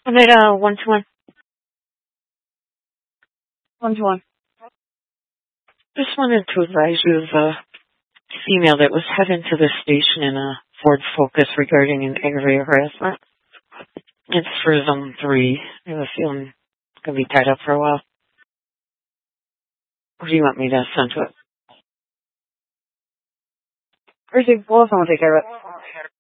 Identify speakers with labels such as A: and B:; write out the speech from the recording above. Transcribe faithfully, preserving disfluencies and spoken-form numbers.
A: Right, uh, one to one.
B: One to one.
A: Just wanted to advise you of a female that was heading to the station in a Ford Focus regarding an aggravated harassment. It's for zone three. I have a feeling it's going to be tied up for a while. Or do you want me to send to it?
B: Or take, we'll have someone take care of it.